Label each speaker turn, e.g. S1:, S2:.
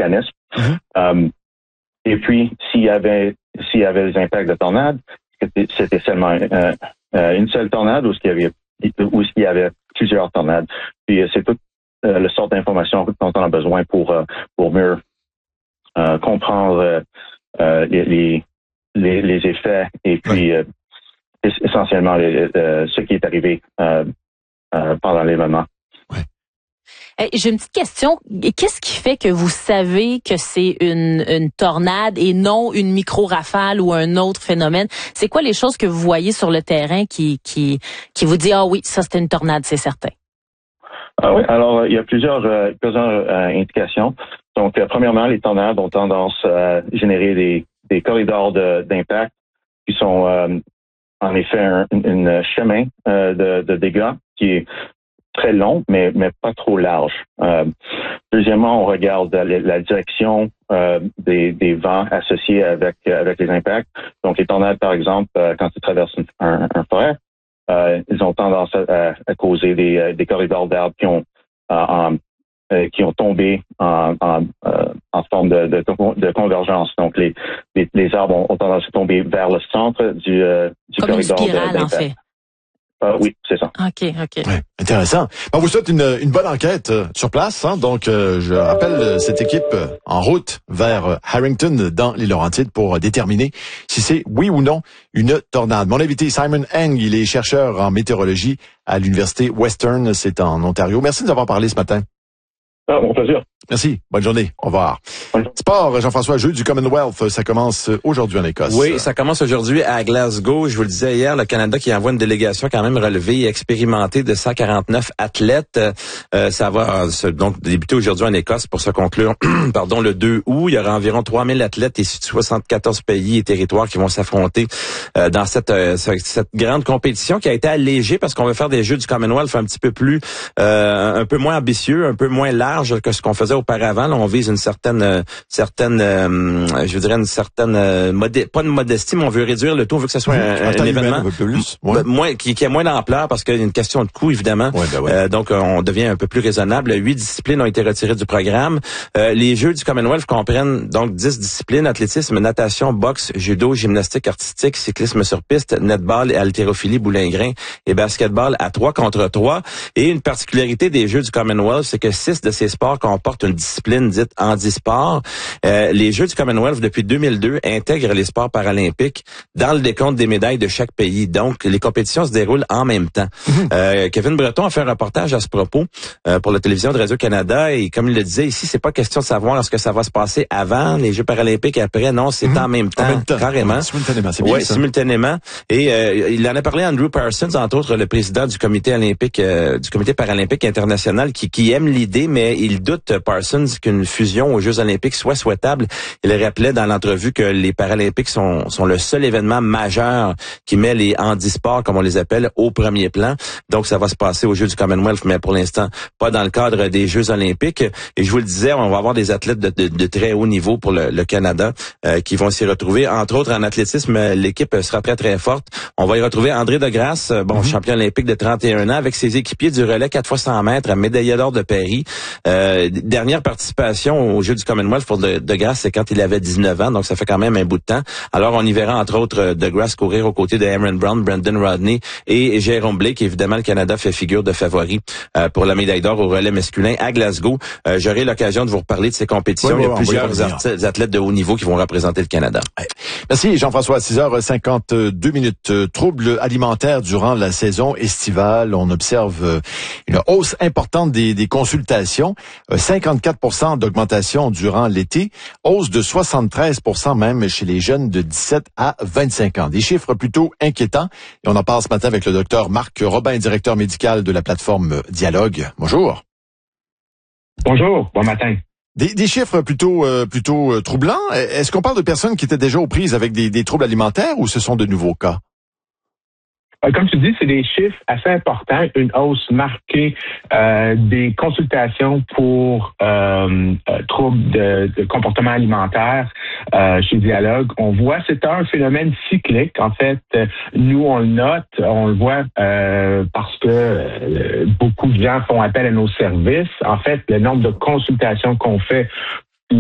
S1: mécanisme. Et puis, s'il y avait des impacts de tornades, c'était seulement une seule tornade ou s'il y avait plusieurs tornades. Puis c'est toute la sorte d'information dont on a besoin pour mieux comprendre les effets et puis essentiellement ce qui est arrivé pendant l'événement.
S2: J'ai une petite question. Qu'est-ce qui fait que vous savez que c'est une tornade et non une micro-rafale ou un autre phénomène? C'est quoi les choses que vous voyez sur le terrain qui vous dit, ah oui, ça c'était une tornade, c'est certain?
S1: Oui, alors il y a plusieurs indications. Donc, premièrement, les tornades ont tendance à générer des corridors d'impact qui sont en effet un chemin de dégâts qui est très long, mais pas trop large. Deuxièmement, on regarde la direction des vents associés avec les impacts. Donc, les tornades, par exemple, quand ils traversent un forêt, ils ont tendance à causer des corridors d'arbres qui ont tombé en forme de convergence. Donc, les arbres ont tendance à tomber vers le centre du
S2: comme
S1: corridor
S2: une spirale,
S1: d'impact.
S2: en fait.
S1: Oui, c'est ça.
S2: OK.
S3: Ouais, intéressant. On vous souhaite une bonne enquête sur place. Donc, je rappelle cette équipe en route vers Harrington dans les Laurentides pour déterminer si c'est oui ou non une tornade. Mon invité, Simon Eng, il est chercheur en météorologie à l'Université Western, c'est en Ontario. Merci de nous avoir parlé ce matin.
S1: Mon plaisir.
S3: Merci. Bonne journée. Au revoir. Sport, Jean-François, Jeux du Commonwealth, ça commence aujourd'hui en Écosse.
S4: Oui, ça commence aujourd'hui à Glasgow. Je vous le disais hier, le Canada qui envoie une délégation quand même relevée et expérimentée de 149 athlètes. Ça va donc débuter aujourd'hui en Écosse pour se conclure le 2 août. Il y aura environ 3000 athlètes issus de 74 pays et territoires qui vont s'affronter dans cette grande compétition qui a été allégée parce qu'on veut faire des Jeux du Commonwealth un petit peu plus, un peu moins ambitieux, un peu moins large que ce qu'on faisait auparavant. Là, on vise une certaine, je dirais une certaine, pas de modestie, mais on veut réduire le taux, on veut que ce soit un événement
S3: un peu plus,
S4: moins, qui a moins d'ampleur parce qu'il y a une question de coût, évidemment. Donc, on devient un peu plus raisonnable. 8 disciplines ont été retirées du programme. Les Jeux du Commonwealth comprennent donc 10 disciplines: athlétisme, natation, boxe, judo, gymnastique artistique, cyclisme sur piste, netball, haltérophilie, boulingrin et basketball à 3 contre 3. Et une particularité des Jeux du Commonwealth, c'est que 6 de ces sports comportent une discipline dite handisport. Les Jeux du Commonwealth, depuis 2002, intègrent les sports paralympiques dans le décompte des médailles de chaque pays. Donc, les compétitions se déroulent en même temps. Kevin Breton a fait un reportage à ce propos pour la télévision de Radio-Canada et comme il le disait ici, c'est pas question de savoir est-ce que ça va se passer avant les Jeux paralympiques et après. Non, c'est en même temps, carrément.
S3: Simultanément, c'est bien ça.
S4: Simultanément. Et il en a parlé à Andrew Parsons, entre autres, le président du comité olympique, du comité paralympique international, qui aime l'idée, mais il doute, Parsons, qu'une fusion aux Jeux olympiques soit souhaitable. Il rappelait dans l'entrevue que les Paralympiques sont le seul événement majeur qui met les handisports, comme on les appelle, au premier plan. Donc, ça va se passer aux Jeux du Commonwealth, mais pour l'instant, pas dans le cadre des Jeux olympiques. Et je vous le disais, on va avoir des athlètes de très haut niveau pour le Canada qui vont s'y retrouver. Entre autres, en athlétisme, l'équipe sera très, très forte. On va y retrouver André Degrasse, champion olympique de 31 ans, avec ses équipiers du relais 4x100 mètres, médaillé d'or de Paris. Dernière participation aux Jeux du Commonwealth pour Degrasse, c'est quand il avait 19 ans, donc ça fait quand même un bout de temps. Alors, on y verra entre autres Degrasse courir aux côtés de Aaron Brown, Brendan Rodney et Jérôme Blake. Évidemment, le Canada fait figure de favori pour la médaille d'or au relais masculin à Glasgow. J'aurai l'occasion de vous reparler de ces compétitions. Il y a plusieurs athlètes de haut niveau qui vont représenter le Canada.
S3: Merci Jean-François. 6h52. Troubles alimentaires durant la saison estivale. On observe une hausse importante des consultations. 54% d'augmentation durant l'été. Hausse de 73% même chez les jeunes de 17 à 25 ans. Des chiffres plutôt inquiétants. Et on en parle ce matin avec le docteur Marc Robin, directeur médical de la plateforme Dialogue. Bonjour.
S5: Bonjour. Bon matin.
S3: Des chiffres plutôt troublants. Est-ce qu'on parle de personnes qui étaient déjà aux prises avec des troubles alimentaires ou ce sont de nouveaux cas?
S5: Comme tu dis, c'est des chiffres assez importants, une hausse marquée des consultations pour troubles de comportement alimentaire chez Dialogue. On voit, c'est un phénomène cyclique. En fait, nous, on le note, on le voit parce que beaucoup de gens font appel à nos services. En fait, le nombre de consultations qu'on fait